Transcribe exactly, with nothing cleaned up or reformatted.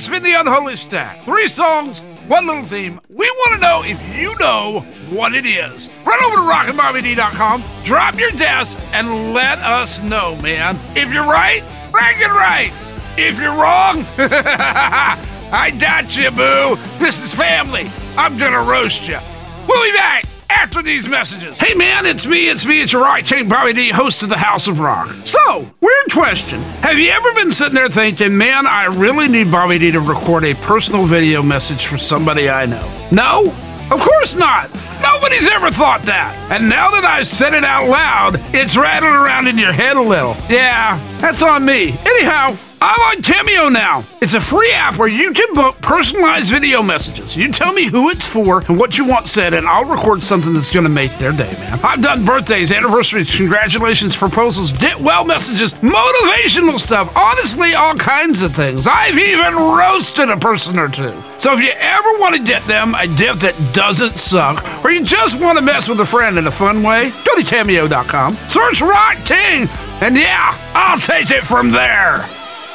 That's been the Unholy Stack. Three songs, one little theme. We want to know if you know what it is. Run over to rockin bobby d dot com, drop your desk, and let us know, man. If you're right, rank it right. If you're wrong, I doubt you, boo. This is family. I'm gonna roast you. We'll be back after these messages. Hey man, it's me, it's me, it's your Rock King Bobby D, host of the House of Rock. So, weird question. Have you ever been sitting there thinking, man, I really need Bobby D to record a personal video message for somebody I know? No? Of course not. Nobody's ever thought that. And now that I've said it out loud, it's rattling around in your head a little. Yeah, that's on me. Anyhow, I'm on Cameo now. It's a free app where you can book personalized video messages. You tell me who it's for and what you want said, and I'll record something that's going to make their day, man. I've done birthdays, anniversaries, congratulations, proposals, get well messages, motivational stuff, honestly, all kinds of things. I've even roasted a person or two. So if you ever want to get them a gift that doesn't suck, or you just want to mess with a friend in a fun way, go to cameo dot com, search Rock King, and yeah, I'll take it from there.